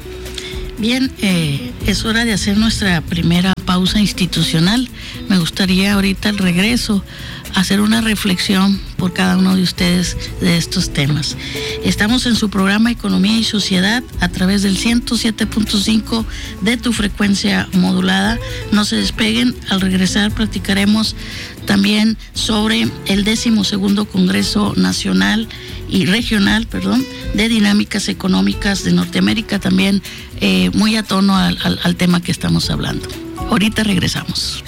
Bien, eh, es hora de hacer nuestra primera pausa institucional. Me gustaría ahorita al regreso hacer una reflexión por cada uno de ustedes de estos temas. Estamos en su programa Economía y Sociedad a través del ciento siete punto cinco de tu frecuencia modulada. No se despeguen, al regresar platicaremos también sobre el décimo segundo Congreso Nacional y Regional, perdón, de Dinámicas Económicas de Norteamérica, también eh, muy a tono al, al, al tema que estamos hablando. Ahorita regresamos.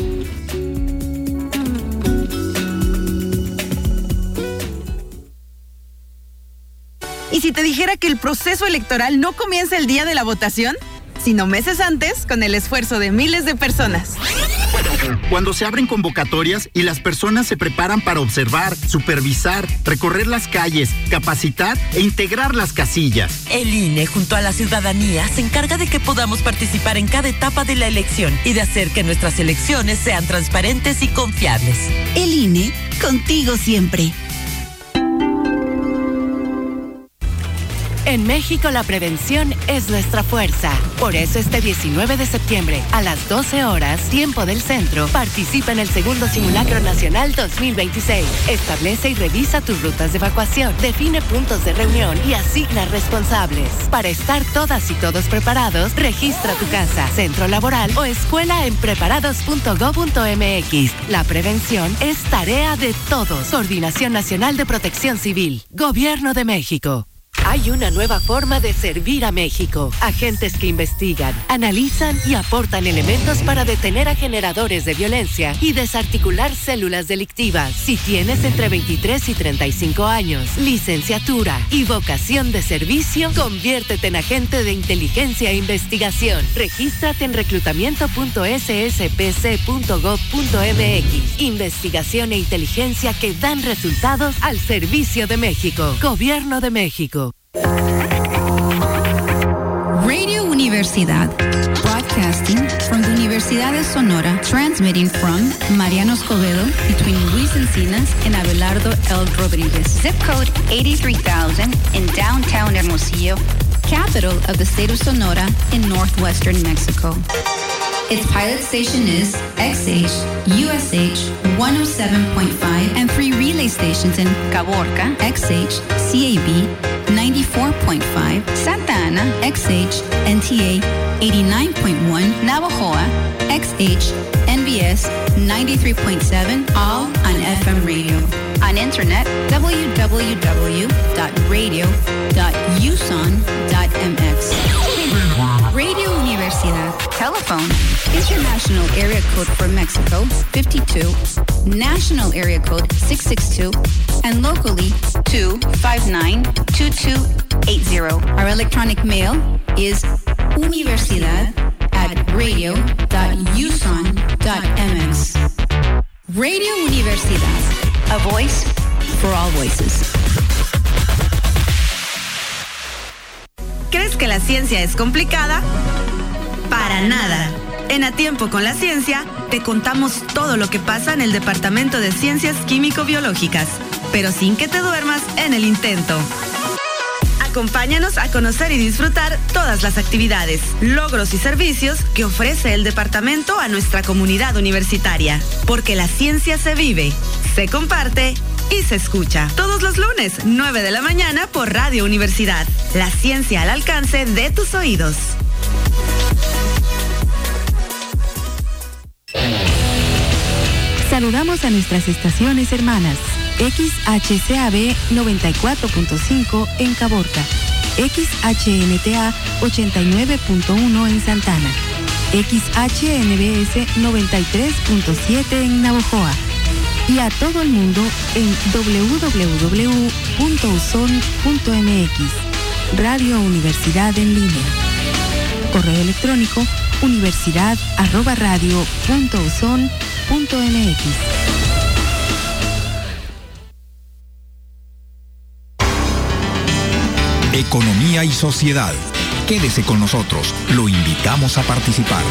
¿Y si te dijera que el proceso electoral no comienza el día de la votación, sino meses antes, con el esfuerzo de miles de personas? Cuando se abren convocatorias y las personas se preparan para observar, supervisar, recorrer las calles, capacitar e integrar las casillas. El I N E, junto a la ciudadanía, se encarga de que podamos participar en cada etapa de la elección y de hacer que nuestras elecciones sean transparentes y confiables. El I N E, contigo siempre. En México la prevención es nuestra fuerza. Por eso este diecinueve de septiembre a las doce horas, tiempo del centro, participa en el segundo Simulacro Nacional dos mil veintiséis. Establece y revisa tus rutas de evacuación, define puntos de reunión y asigna responsables. Para estar todas y todos preparados, registra tu casa, centro laboral o escuela en preparados punto gob punto m x. La prevención es tarea de todos. Coordinación Nacional de Protección Civil. Gobierno de México. Hay una nueva forma de servir a México. Agentes que investigan, analizan y aportan elementos para detener a generadores de violencia y desarticular células delictivas. Si tienes entre veintitrés y treinta y cinco años, licenciatura y vocación de servicio, conviértete en agente de inteligencia e investigación. Regístrate en reclutamiento punto s s p c punto gov punto m x. Investigación e inteligencia que dan resultados al servicio de México. Gobierno de México. Radio Universidad, broadcasting from the Universidad de Sonora, transmitting from Mariano Escobedo between Luis Encinas and Abelardo L. Rodriguez. Zip code eighty-three thousand in downtown Hermosillo, capital of the state of Sonora in northwestern Mexico. Its pilot station is X H, U S H one oh seven point five, and three relay stations in Caborca, X H, C A B ninety-four point five, Santa Ana, X H, N T A eighty-nine point one, Navajoa, X H, N B S ninety-three point seven, all on F M radio. On internet, w w w dot radio dot u s o n dot m x. Radio Universidad. Telephone. International area code for Mexico, fifty-two. National area code, six six two. And locally, two five nine, two two eight zero. Our electronic mail is universidad at radio dot u s o n dot m x. Radio Universidad. A voice for all voices. ¿Crees que la ciencia es complicada? Para nada. En A Tiempo con la Ciencia, te contamos todo lo que pasa en el Departamento de Ciencias Químico-Biológicas, pero sin que te duermas en el intento. Acompáñanos a conocer y disfrutar todas las actividades, logros y servicios que ofrece el departamento a nuestra comunidad universitaria. Porque la ciencia se vive, se comparte y se escucha. Todos los lunes, nueve de la mañana por Radio Universidad. La ciencia al alcance de tus oídos. Saludamos a nuestras estaciones hermanas. X H C A B noventa y cuatro punto cinco en Caborca, X H N T A ochenta y nueve punto uno en Santana, X H N B S noventa y tres punto siete en Navojoa y a todo el mundo en w w w punto u s o n punto m x. Radio Universidad en línea. Correo electrónico universidad arroba radio punto u s o n punto m x. Economía y sociedad. Quédese con nosotros. Lo invitamos a participar.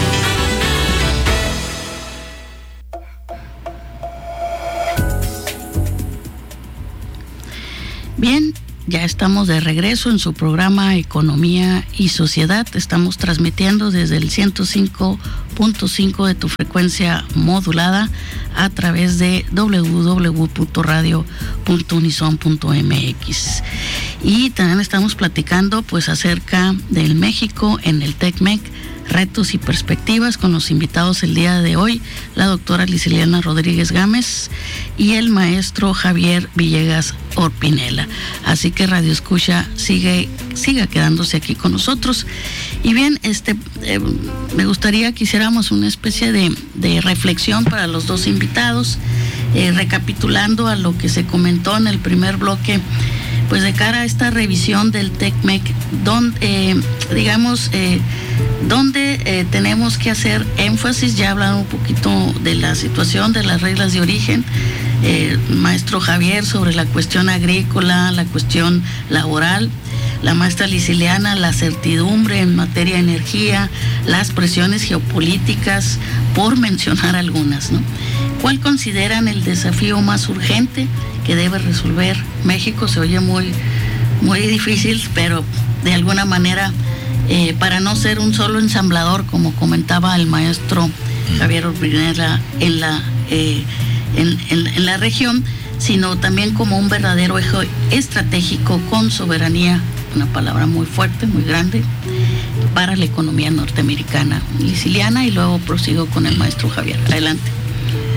Bien, ya estamos de regreso en su programa Economía y Sociedad. Estamos transmitiendo desde el ciento cinco punto cinco de tu frecuencia modulada a través de w w w punto radio punto unison punto m x. Y también estamos platicando pues acerca del México en el TECMEC, retos y perspectivas, con los invitados el día de hoy, la doctora Lisiliana Rodríguez Gámez y el maestro Javier Villegas Orpinela. Así que Radio Escucha sigue, siga quedándose aquí con nosotros. Y bien, este eh, me gustaría que hiciéramos una especie de, de reflexión para los dos invitados, eh, recapitulando a lo que se comentó en el primer bloque, pues de cara a esta revisión del TECMEC, donde, eh, digamos, eh, donde eh, tenemos que hacer énfasis. Ya hablaron un poquito de la situación de las reglas de origen, eh, maestro Javier, sobre la cuestión agrícola, la cuestión laboral, la maestra Lisiliana, la certidumbre en materia de energía, las presiones geopolíticas, por mencionar algunas, ¿no? ¿Cuál consideran el desafío más urgente que debe resolver México? Se oye muy, muy difícil, pero de alguna manera, eh, para no ser un solo ensamblador, como comentaba el maestro Javier Orpinela en la, eh, en, en, en la región, sino también como un verdadero eje estratégico con soberanía, una palabra muy fuerte, muy grande, para la economía norteamericana. Lisiliana, y luego prosigo con el maestro Javier. Adelante.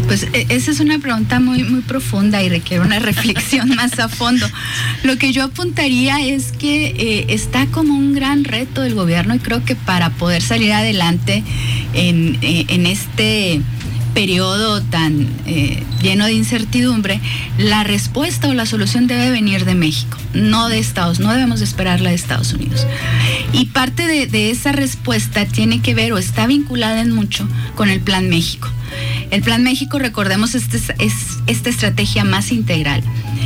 Pues esa es una pregunta muy, muy profunda y requiere una reflexión más a fondo. Lo que yo apuntaría es que eh, está como un gran reto del gobierno, y creo que para poder salir adelante en, eh, en este periodo tan eh, lleno de incertidumbre, la respuesta o la solución debe venir de México, no de Estados, no debemos de esperarla de Estados Unidos. Y parte de, de esa respuesta tiene que ver o está vinculada en mucho con el Plan México. El Plan México, recordemos, este es, es esta estrategia más integral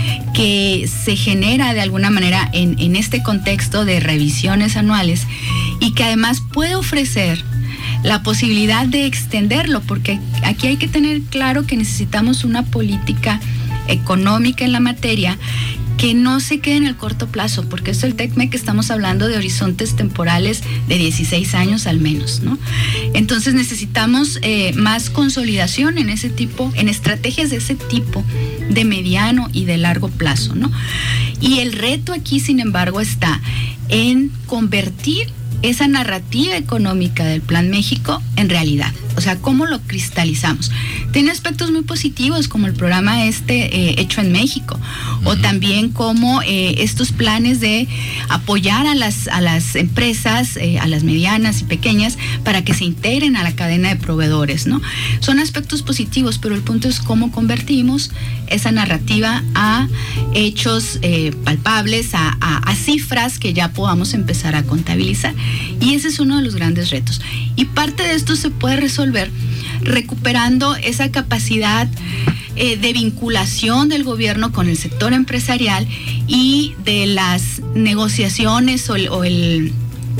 que se genera de alguna manera en, en este contexto de revisiones anuales, y que además puede ofrecer la posibilidad de extenderlo, porque aquí hay que tener claro que necesitamos una política económica en la materia que no se quede en el corto plazo, porque esto el TECMEC estamos hablando de horizontes temporales de dieciséis años al menos, ¿no? Entonces necesitamos eh, más consolidación en ese tipo, en estrategias de ese tipo, de mediano y de largo plazo, ¿no? Y el reto aquí, sin embargo, está en convertir esa narrativa económica del Plan México en realidad. O sea, ¿cómo lo cristalizamos? Tiene aspectos muy positivos, como el programa este eh, hecho en México, uh-huh. o también como eh, estos planes de apoyar a las, a las empresas, eh, a las medianas y pequeñas, para que se integren a la cadena de proveedores, ¿no? Son aspectos positivos, pero el punto es cómo convertimos esa narrativa a hechos eh, palpables, a, a, a cifras que ya podamos empezar a contabilizar. Y ese es uno de los grandes retos. Y parte de esto se puede resolver recuperando esa capacidad eh, de vinculación del gobierno con el sector empresarial y de las negociaciones o el, o el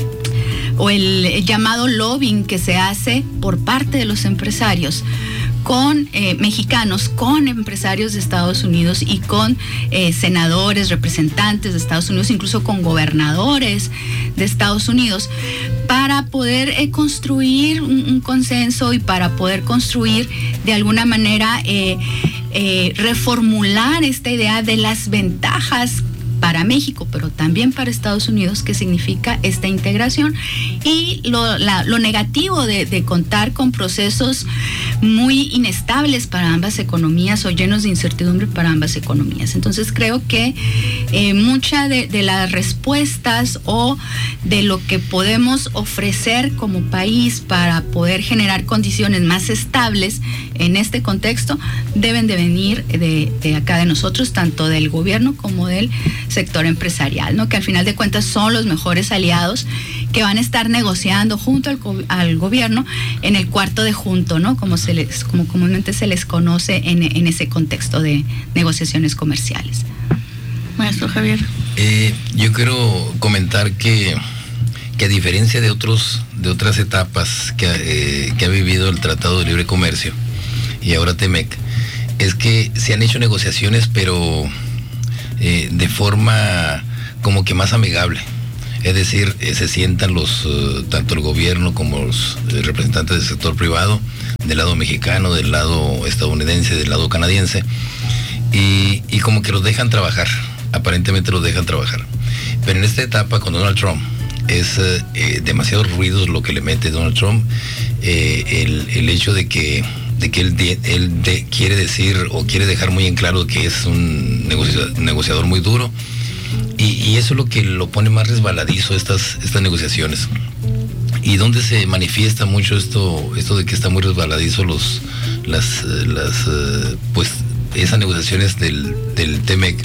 o el llamado lobbying que se hace por parte de los empresarios con eh, mexicanos, con empresarios de Estados Unidos y con eh, senadores, representantes de Estados Unidos, incluso con gobernadores de Estados Unidos, para poder eh, construir un, un consenso y para poder construir de alguna manera eh, eh, reformular esta idea de las ventajas para México, pero también para Estados Unidos, que significa esta integración, y lo, la, lo negativo de, de contar con procesos muy inestables para ambas economías o llenos de incertidumbre para ambas economías. Entonces creo que eh, muchas de, de las respuestas o de lo que podemos ofrecer como país para poder generar condiciones más estables en este contexto deben de venir de, de acá de nosotros, tanto del gobierno como del sector empresarial, ¿no? Que al final de cuentas son los mejores aliados que van a estar negociando junto al, al gobierno en el cuarto de junto, ¿no? Como se les, como comúnmente se les conoce en, en ese contexto de negociaciones comerciales. Maestro Javier. Eh, yo quiero comentar que, que a diferencia de otros, de otras etapas que, eh, que ha vivido el Tratado de Libre Comercio y ahora TEMEC, es que se han hecho negociaciones, pero Eh, de forma como que más amigable. Es decir, eh, se sientan los uh, tanto el gobierno como los eh, representantes del sector privado, del lado mexicano, del lado estadounidense, del lado canadiense, y, y como que los dejan trabajar, aparentemente los dejan trabajar. Pero en esta etapa con Donald Trump es eh, demasiado ruido lo que le mete Donald Trump, eh, el, el hecho de que de que él, de, él de, quiere decir o quiere dejar muy en claro que es un negociador, negociador muy duro, y, y eso es lo que lo pone más resbaladizo estas, estas negociaciones. Y donde se manifiesta mucho esto, esto de que está muy resbaladizo los, las, las pues esas negociaciones del, del TEMEC,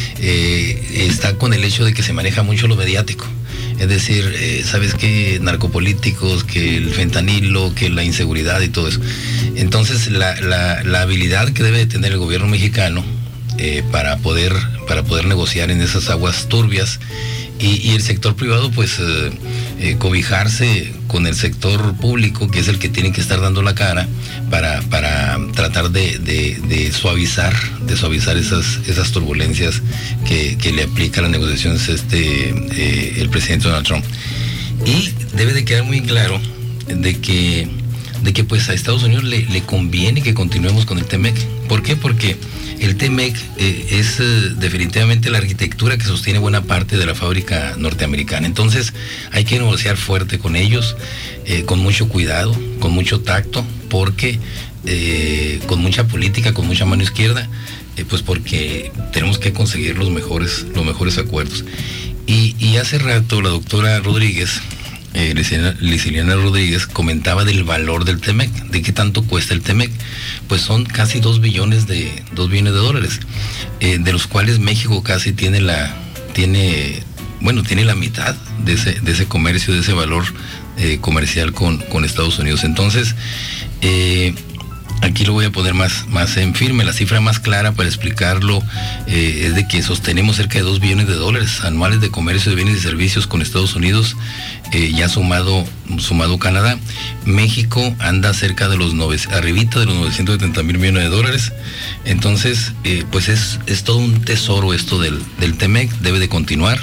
eh, está con el hecho de que se maneja mucho lo mediático. Es decir, eh, ¿sabes qué? Narcopolíticos, que el fentanilo, que la inseguridad y todo eso. Entonces, la, la, la habilidad que debe de tener el gobierno mexicano eh, para poder, para poder negociar en esas aguas turbias, y, y el sector privado, pues, eh, eh, cobijarse con el sector público, que es el que tiene que estar dando la cara para, para tratar de, de, de suavizar, de suavizar esas, esas turbulencias que, que le aplica a las negociaciones este, eh, el presidente Donald Trump. Y debe de quedar muy claro de que, de que pues a Estados Unidos le, le conviene que continuemos con el TEMEC. ¿Por qué? Porque el TEMEC eh, es eh, definitivamente la arquitectura que sostiene buena parte de la fábrica norteamericana. Entonces hay que negociar fuerte con ellos, eh, con mucho cuidado, con mucho tacto, porque eh, con mucha política, con mucha mano izquierda, eh, pues porque tenemos que conseguir los mejores, los mejores acuerdos. Y, y hace rato la doctora Rodríguez, eh, Liciliana Rodríguez, comentaba del valor del T M E C, de qué tanto cuesta el T M E C. Pues son casi dos billones de, dos billones de dólares, eh, de los cuales México casi tiene la, tiene, bueno, tiene la mitad de ese, de ese comercio, de ese valor eh, comercial con, con Estados Unidos. Entonces, eh, aquí lo voy a poner más, más en firme. La cifra más clara para explicarlo eh, es de que sostenemos cerca de dos billones de dólares anuales de comercio de bienes y servicios con Estados Unidos, eh, ya sumado, sumado Canadá. México anda cerca de los nove, arribita de los novecientos setenta mil millones de dólares. Entonces, eh, pues es, es todo un tesoro esto del, del T M E C, debe de continuar.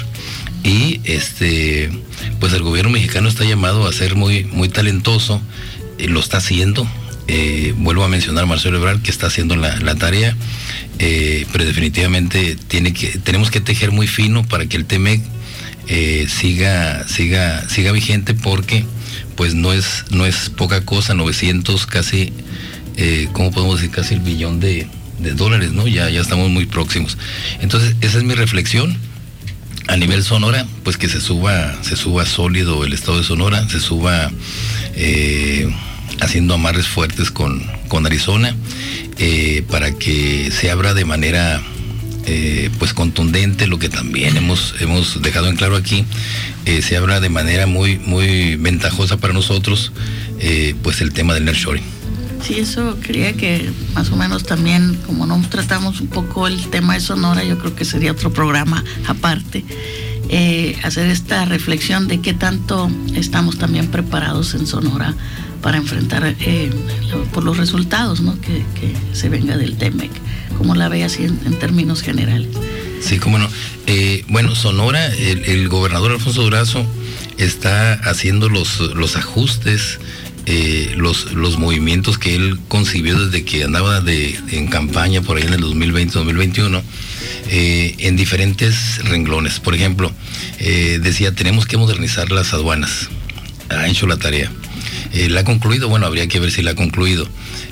Y este, pues el gobierno mexicano está llamado a ser muy, muy talentoso, eh, lo está haciendo. Eh, vuelvo a mencionar a Marcelo Ebrard, que está haciendo la, la tarea, eh, pero definitivamente tiene que, tenemos que tejer muy fino para que el T M E C eh, siga, siga, siga vigente, porque pues no es, no es poca cosa, novecientos casi, eh, ¿cómo podemos decir? Casi el billón de, de dólares, ¿no? Ya, ya estamos muy próximos. Entonces, esa es mi reflexión. A nivel Sonora, pues que se suba, se suba sólido el estado de Sonora, se suba eh, haciendo amarres fuertes con, con Arizona, eh, para que se abra de manera eh, pues contundente, lo que también hemos, hemos dejado en claro aquí, eh, se abra de manera muy, muy ventajosa para nosotros, eh, pues el tema del nearshoring. Sí, eso quería que más o menos también, como no tratamos un poco el tema de Sonora, yo creo que sería otro programa aparte, eh, hacer esta reflexión de qué tanto estamos también preparados en Sonora para enfrentar eh, por los resultados, ¿no? que, que se venga del T M E C, como la ve así en, en términos generales. Sí, cómo no. Eh, bueno, Sonora, el, el gobernador Alfonso Durazo está haciendo los, los ajustes, eh, los, los movimientos que él concibió desde que andaba de, en campaña por ahí en el dos mil veinte, dos mil veintiuno, eh, en diferentes renglones. Por ejemplo, eh, decía, tenemos que modernizar las aduanas. Ha hecho la tarea. Eh, ¿La ha concluido? Bueno, habría que ver si la ha concluido.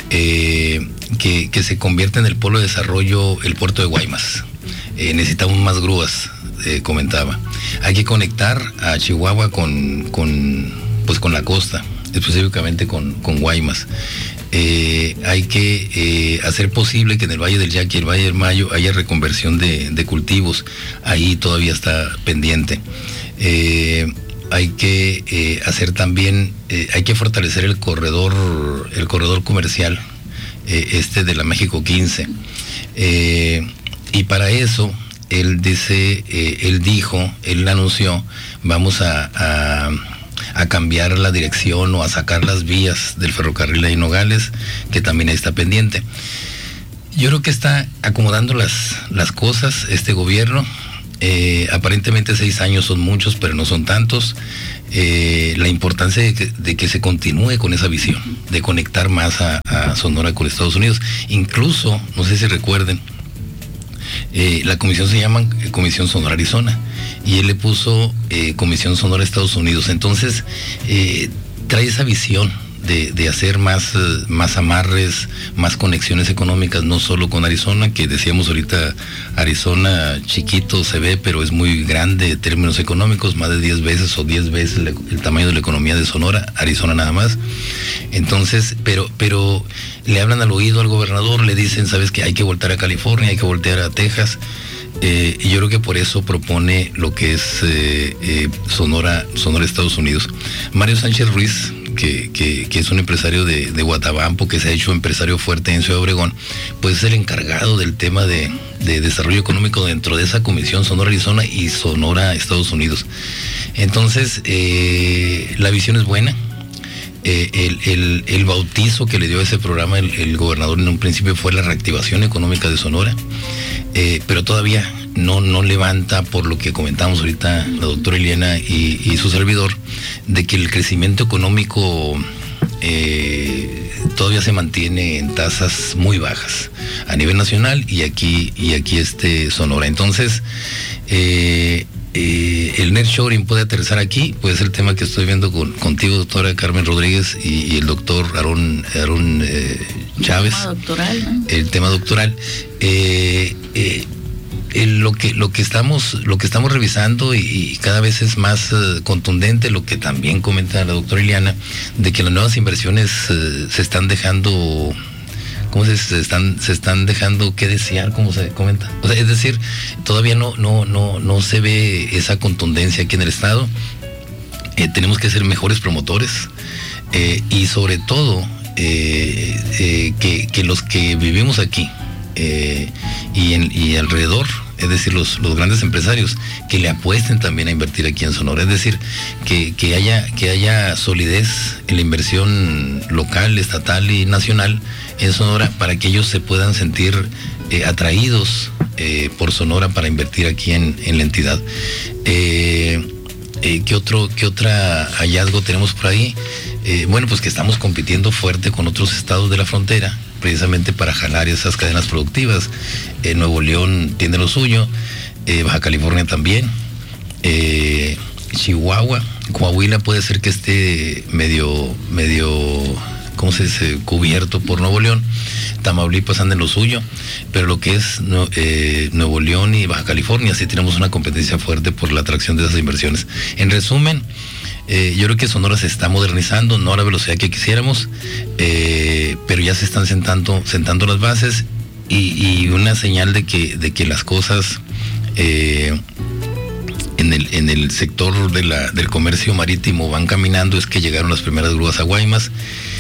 Eh, que, que se convierta en el polo de desarrollo el puerto de Guaymas. Eh, necesitamos más grúas, eh, comentaba. Hay que conectar a Chihuahua con, con, pues con la costa, específicamente con, con Guaymas. Eh, hay que eh, hacer posible que en el Valle del Yaqui y el Valle del Mayo haya reconversión de, de cultivos. Ahí todavía está pendiente. Eh, hay que eh, hacer también, eh, hay que fortalecer el corredor, el corredor comercial, eh, este de la México quince. Eh, y para eso, él dice, eh, él dijo, él anunció, vamos a, a, a cambiar la dirección o a sacar las vías del ferrocarril de Nogales, que también ahí está pendiente. Yo creo que está acomodando las, las cosas este gobierno. Eh, aparentemente seis años son muchos, pero no son tantos. Eh, la importancia de que, de que se continúe con esa visión, de conectar más a, a Sonora con Estados Unidos. Incluso, no sé si recuerden, eh, la comisión se llama Comisión Sonora Arizona, y él le puso eh, Comisión Sonora Estados Unidos. Entonces, eh, trae esa visión De, de hacer más, más amarres, más conexiones económicas, no solo con Arizona, que decíamos ahorita, Arizona chiquito se ve, pero es muy grande en términos económicos, más de diez veces o diez veces el, el tamaño de la economía de Sonora, Arizona nada más. Entonces, pero, pero le hablan al oído al gobernador, le dicen, sabes que hay que voltear a California, hay que voltear a Texas. Eh, y yo creo que por eso propone lo que es eh, eh, Sonora, Sonora Estados Unidos. Mario Sánchez Ruiz, que, que, que es un empresario de, de Guatabampo, que se ha hecho empresario fuerte en Ciudad Obregón, pues es el encargado del tema de, de desarrollo económico dentro de esa comisión Sonora Arizona y Sonora Estados Unidos. Entonces, eh, la visión es buena. Eh, el, el, el bautizo que le dio a ese programa el, el gobernador en un principio fue la reactivación económica de Sonora, eh, pero todavía no, no levanta, por lo que comentamos ahorita la doctora Eliana y, y su servidor, de que el crecimiento económico eh, todavía se mantiene en tasas muy bajas a nivel nacional y aquí, y aquí este Sonora. Entonces, eh, eh, el nearshoring puede aterrizar aquí, pues el tema que estoy viendo con, contigo, doctora Carmen Rodríguez, y, y el doctor Aarón, Aarón eh, Chávez. El tema doctoral, ¿no? El tema doctoral. Eh, eh, el, lo que lo que estamos lo que estamos revisando y, y cada vez es más uh, contundente lo que también comenta la doctora Ileana, de que las nuevas inversiones uh, se están dejando, ¿cómo se, se están se están dejando que desear, como se comenta? O sea, es decir, todavía no no no no se ve esa contundencia aquí en el estado. Eh, tenemos que ser mejores promotores eh, y sobre todo eh, eh, que, que los que vivimos aquí eh, y, en, y alrededor, es decir, los, los grandes empresarios, que le apuesten también a invertir aquí en Sonora, es decir, que, que haya que haya solidez en la inversión local, estatal y nacional en Sonora, para que ellos se puedan sentir eh, atraídos eh, por Sonora para invertir aquí en, en la entidad. Eh, eh, ¿qué otro, qué otra hallazgo tenemos por ahí? Eh, bueno, pues que estamos compitiendo fuerte con otros estados de la frontera, precisamente para jalar esas cadenas productivas. Eh, Nuevo León tiene lo suyo, eh, Baja California también, eh, Chihuahua, Coahuila puede ser que esté medio, medio, ¿cómo se dice?, cubierto por Nuevo León. Tamaulipas anda en lo suyo, pero lo que es eh, Nuevo León y Baja California sí tenemos una competencia fuerte por la atracción de esas inversiones. En resumen, eh, yo creo que Sonora se está modernizando, no a la velocidad que quisiéramos, eh, pero ya se están sentando, sentando las bases y, y una señal de que, de que las cosas eh, en el, en el sector de la, del comercio marítimo van caminando, es que llegaron las primeras grúas a Guaymas.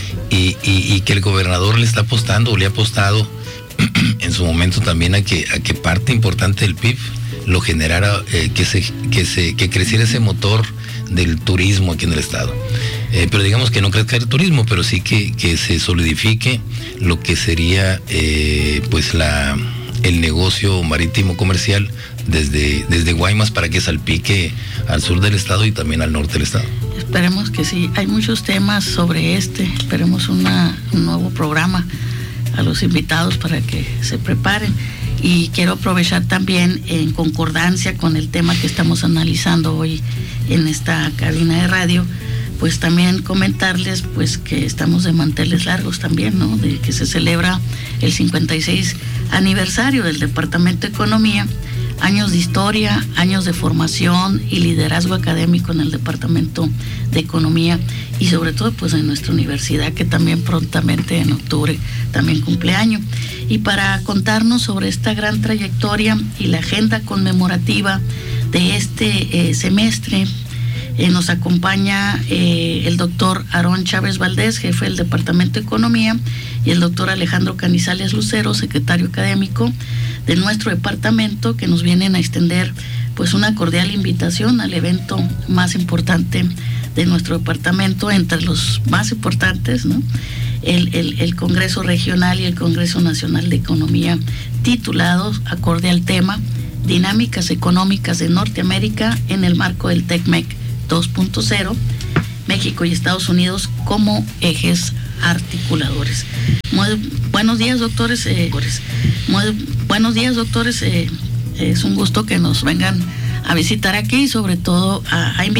Y, y, y que el gobernador le está apostando o le ha apostado en su momento también a que a que parte importante del P I B lo generara, eh, que se que se que creciera ese motor del turismo aquí en el estado. Eh, pero digamos que no crezca el turismo, pero sí que, que se solidifique lo que sería eh, pues la el negocio marítimo comercial desde, desde Guaymas para que salpique al sur del estado y también al norte del estado. Esperemos que sí. Hay muchos temas sobre este. Esperemos una, un nuevo programa a los invitados para que se preparen. Y quiero aprovechar también, en concordancia con el tema que estamos analizando hoy en esta cabina de radio, pues también comentarles pues que estamos de manteles largos también, ¿no? De que se celebra el cincuenta y seis aniversario del Departamento de Economía, años de historia, años de formación y liderazgo académico en el Departamento de Economía y sobre todo pues en nuestra universidad, que también prontamente en octubre también cumple año. Y para contarnos sobre esta gran trayectoria y la agenda conmemorativa de este eh, semestre, Eh, nos acompaña eh, el doctor Aarón Chávez Valdés, jefe del Departamento de Economía, y el doctor Alejandro Canizales Lucero, secretario académico de nuestro departamento, que nos vienen a extender pues una cordial invitación al evento más importante de nuestro departamento, entre los más importantes, ¿no? El, el, el Congreso Regional y el Congreso Nacional de Economía, titulados, acorde al tema, Dinámicas Económicas de Norteamérica en el marco del TECMEC dos punto cero, México y Estados Unidos como ejes articuladores. Muy buenos días, doctores. Eh, muy buenos días, doctores. Eh, es un gusto que nos vengan a visitar aquí y sobre todo a, a invitar